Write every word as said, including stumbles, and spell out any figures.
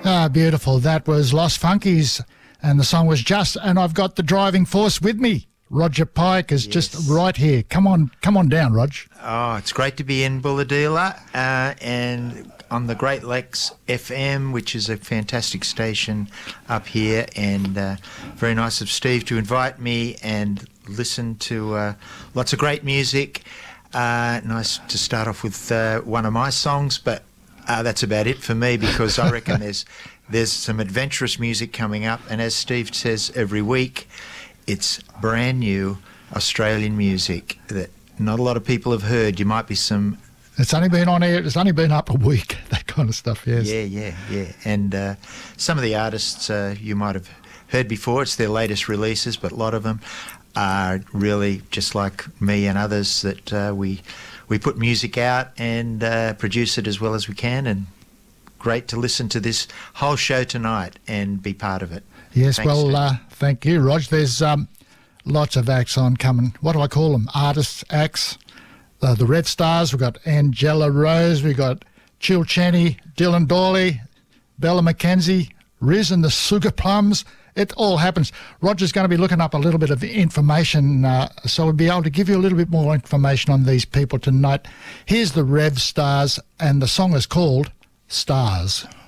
Ah, beautiful. That was Los Funkies, and the song was Just. And I've got the driving force with me. Roger Pike is yes. just right here. Come on, come on down, Rog. Oh, it's great to be in Bulahdelah uh, and on the Great Lakes F M, which is a fantastic station up here, and uh, very nice of Steve to invite me and listen to uh, lots of great music. Uh, nice to start off with uh, one of my songs, but uh, that's about it for me, because I reckon there's there's some adventurous music coming up, and as Steve says every week, it's brand new Australian music that not a lot of people have heard. You might be some... It's only been on air, it's only been up a week, that kind of stuff, yes. Yeah, yeah, yeah. And uh, some of the artists uh, you might have heard before, it's their latest releases, but a lot of them are really just like me and others that uh, we we put music out and uh, produce it as well as we can, and great to listen to this whole show tonight and be part of it. Yes, Thanks, well, uh, thank you, Rog. There's um, lots of acts on coming. What do I call them? Artists, acts. Uh, the Red Stars, we've got Angela Rose, we've got Chill Cheney, Dylan Dawley, Bella McKenzie, Riz and the Sugar Plums. It all happens. Roger's going to be looking up a little bit of information, uh, so we'll be able to give you a little bit more information on these people tonight. Here's the Rev Stars, and the song is called Stars.